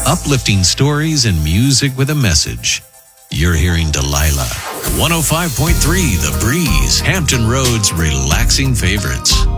Uplifting stories and music with a message. You're hearing Delilah. 105.3 The Breeze, Hampton Road's relaxing favorites.